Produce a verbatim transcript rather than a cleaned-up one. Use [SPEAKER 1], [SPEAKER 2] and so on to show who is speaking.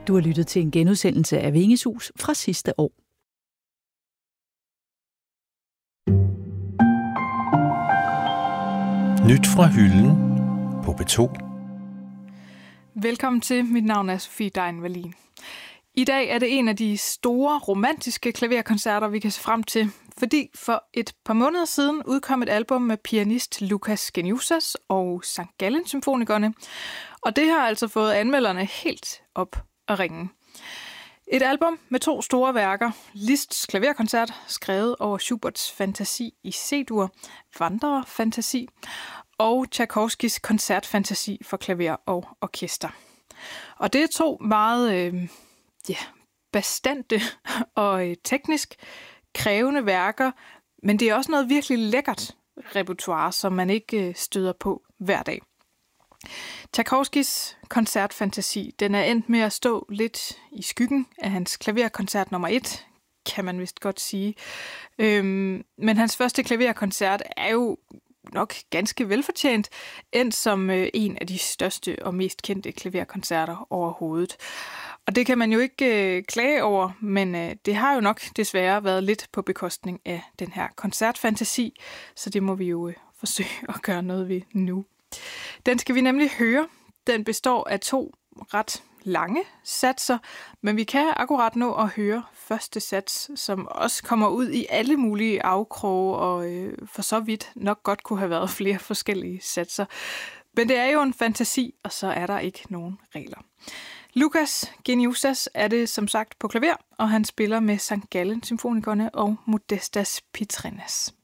[SPEAKER 1] Du har lyttet til en genudsendelse af Vingesus fra sidste år.
[SPEAKER 2] Nyt fra hylden på B to.
[SPEAKER 3] Velkommen til. Mit navn er Sofie Dein Wallin. I dag er det en af de store romantiske klaverkoncerter, vi kan se frem til, fordi for et par måneder siden udkom et album med pianist Łukasz Geniuszas og Sankt Gallen Symfonikerne, og det har altså fået anmelderne helt op at ringe. Et album med to store værker, Liszt's klaverkoncert, skrevet over Schuberts fantasi i C-dur, Wanderer-fantasi, og Tchaikovskys koncertfantasi for klaver og orkester. Og det er to meget øh, ja, bastante og øh, teknisk krævende værker, men det er også noget virkelig lækkert repertoire, som man ikke øh, støder på hver dag. Tchaikovskys koncertfantasi, den er endt med at stå lidt i skyggen af hans klaverkoncert nummer et, kan man vist godt sige. Øhm, men hans første klaverkoncert er jo nok ganske velfortjent, endt som øh, en af de største og mest kendte klaverkoncerter overhovedet. Og det kan man jo ikke øh, klage over, men øh, det har jo nok desværre været lidt på bekostning af den her koncertfantasi, så det må vi jo øh, forsøge at gøre noget ved nu. Den skal vi nemlig høre. Den består af to ret lange satser, men vi kan akkurat nå at høre første sats, som også kommer ud i alle mulige afkroge, og øh, for så vidt nok godt kunne have været flere forskellige satser. Men det er jo en fantasi, og så er der ikke nogen regler. Łukasz Geniuszas er det som sagt på klaver, og han spiller med Sankt Gallen Symfonikerne og Modestas Pitrenas.